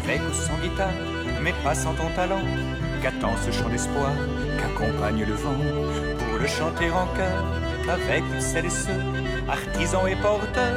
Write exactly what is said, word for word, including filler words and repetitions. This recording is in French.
avec ou sans guitare, mais pas sans ton talent. Qu'attend ce chant d'espoir qu'accompagne le vent pour le chanter en chœur avec celles et ceux, artisans et porteurs